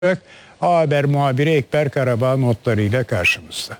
A Haber muhabiri Ekber Karabağ notlarıyla karşımızda.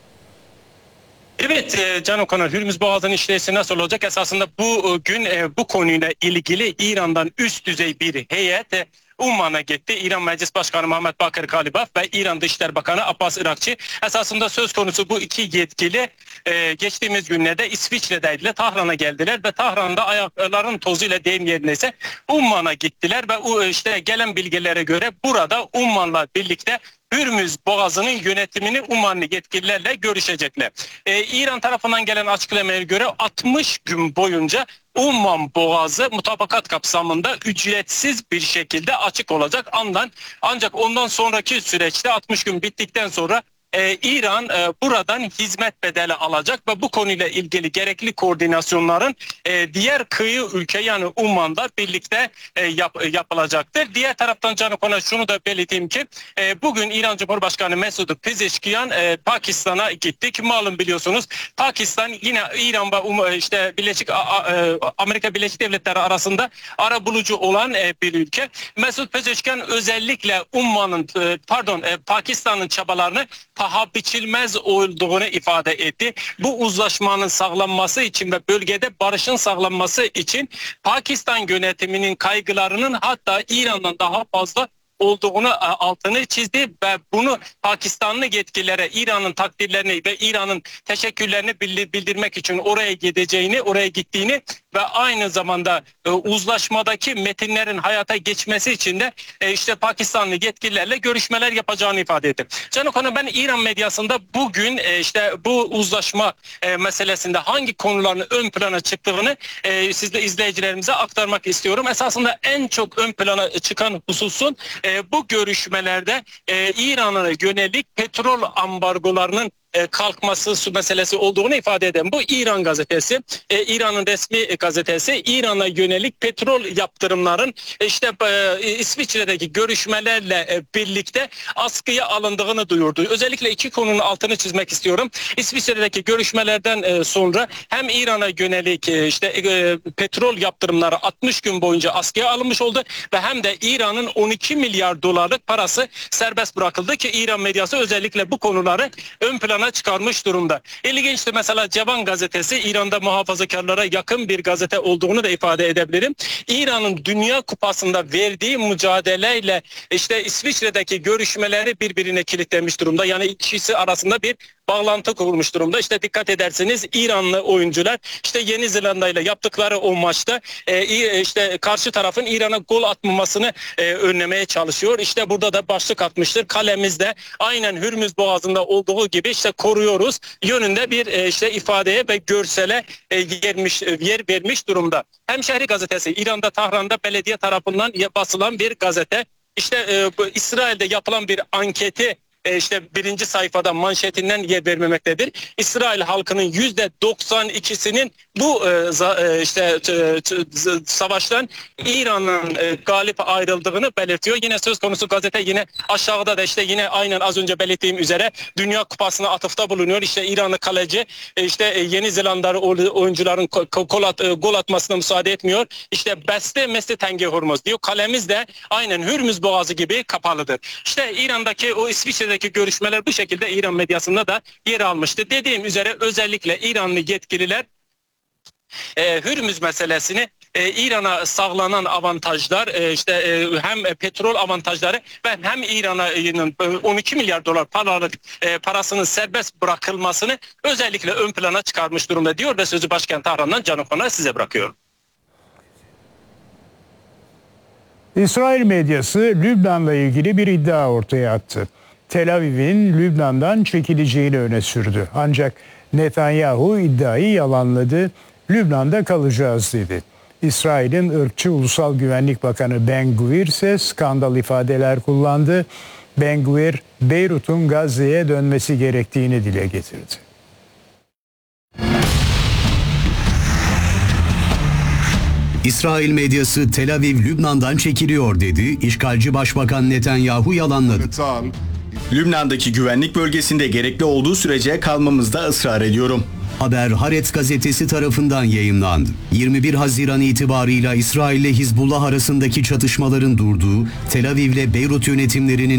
Evet Can Okan'a Hürmüz Boğazı'nın işleyişi nasıl olacak? Esasında bugün bu konuyla ilgili İran'dan üst düzey bir heyet Umman'a gitti. İran Meclis Başkanı Muhammed Bakır Kalibaf ve İran Dışişleri Bakanı Abbas Irakçı. Esasında söz konusu bu iki yetkili geçtiğimiz günlerde İsviçre'deydiler. Tahran'a geldiler ve Tahran'da ayaklarının tozuyla deyim yerine ise Umman'a gittiler ve işte gelen bilgilere göre burada Umman'la birlikte Hürmüz Boğazı'nın yönetimini Ummanlı yetkililerle görüşecekler. İran tarafından gelen açıklamaya göre 60 gün boyunca Umman Boğazı mutabakat kapsamında ücretsiz bir şekilde açık olacak. Ancak ondan sonraki süreçte 60 gün bittikten sonra İran buradan hizmet bedeli alacak ve bu konuyla ilgili gerekli koordinasyonların diğer kıyı ülke yani Umman'da birlikte yapılacaktır. Diğer taraftan Can Okan'a şunu da belirteyim ki bugün İran Cumhurbaşkanı Mesud Pezeshkian Pakistan'a gittik. Malum biliyorsunuz Pakistan yine İran ve işte Amerika Birleşik Devletleri arasında arabulucu olan bir ülke. Mesud Pezeshkian özellikle Pakistan'ın çabalarını paha biçilmez olduğunu ifade etti. Bu uzlaşmanın sağlanması için ve bölgede barışın sağlanması için Pakistan yönetiminin kaygılarının hatta İran'dan daha fazla olduğunu altını çizdi ve bunu Pakistanlı yetkililere İran'ın takdirlerini ve İran'ın teşekkürlerini bildirmek için oraya gittiğini ve aynı zamanda uzlaşmadaki metinlerin hayata geçmesi için de işte Pakistanlı yetkililerle görüşmeler yapacağını ifade etti. Can Okan'a ben İran medyasında bugün işte bu uzlaşma meselesinde hangi konuların ön plana çıktığını sizle izleyicilerimize aktarmak istiyorum. Esasında en çok ön plana çıkan hususun bu görüşmelerde İran'a yönelik petrol ambargolarının kalkması meselesi olduğunu ifade eden bu İran gazetesi, İran'ın resmi gazetesi İran'a yönelik petrol yaptırımların işte İsviçre'deki görüşmelerle birlikte askıya alındığını duyurdu. Özellikle iki konunun altını çizmek istiyorum. İsviçre'deki görüşmelerden sonra hem İran'a yönelik işte petrol yaptırımları 60 gün boyunca askıya alınmış oldu ve hem de İran'ın 12 milyar dolarlık parası serbest bırakıldı ki İran medyası özellikle bu konuları ön plana çıkarmış durumda. İlginçti mesela Cevan gazetesi İran'da muhafazakarlara yakın bir gazete olduğunu da ifade edebilirim. İran'ın Dünya Kupası'nda verdiği mücadeleyle işte İsviçre'deki görüşmeleri birbirine kilitlemiş durumda. Yani ikisi arasında bir bağlantı kurulmuş durumda. İşte dikkat ederseniz İranlı oyuncular işte Yeni Zelanda ile yaptıkları o maçta işte karşı tarafın İran'a gol atmamasını önlemeye çalışıyor. İşte burada da başlık atmıştır. Kalemizde aynen Hürmüz Boğazı'nda olduğu gibi işte koruyoruz yönünde bir işte ifadeye ve görsele yer vermiş durumda. Hemşehri gazetesi İran'da Tahran'da belediye tarafından basılan bir gazete. İşte İsrail'de yapılan bir anketi işte birinci sayfada manşetinden yer vermemektedir. İsrail halkının %92'sinin bu işte savaştan İran'ın galip ayrıldığını belirtiyor. Yine söz konusu gazete yine aşağıda da işte yine aynen az önce belirttiğim üzere Dünya Kupası'na atıfta bulunuyor. İşte İranlı kaleci işte Yeni Zelandalı oyuncuların gol atmasına müsaade etmiyor. İşte beste mesle tenge Hürmüz diyor. Kalemiz de aynen Hürmüz Boğazı gibi kapalıdır. İşte İran'daki o İsviçre'deki görüşmeler bu şekilde İran medyasında da yer almıştı. Dediğim üzere özellikle İranlı yetkililer Hürmüz meselesini İran'a sağlanan avantajlar işte hem petrol avantajları ve hem İran'ın 12 milyar dolar parasının serbest bırakılmasını özellikle ön plana çıkarmış durumda diyor ve sözü başkent Tahran'dan Can Okan'a size bırakıyorum. İsrail medyası Lübnan'la ilgili bir iddia ortaya attı. Tel Aviv'in Lübnan'dan çekileceğini öne sürdü. Ancak Netanyahu iddiayı yalanladı. Lübnan'da kalacağız dedi. İsrail'in ırkçı Ulusal Güvenlik Bakanı Ben-Gvir ise skandal ifadeler kullandı. Ben-Gvir, Beyrut'un Gazze'ye dönmesi gerektiğini dile getirdi. İsrail medyası Tel Aviv Lübnan'dan çekiliyor dedi. İşgalci Başbakan Netanyahu yalanladı. Lübnan'daki güvenlik bölgesinde gerekli olduğu sürece kalmamızda ısrar ediyorum. Haber Haaretz gazetesi tarafından yayımlandı. 21 Haziran itibarıyla İsrail ile Hizbullah arasındaki çatışmaların durduğu, Tel Aviv ile Beyrut yönetimlerinin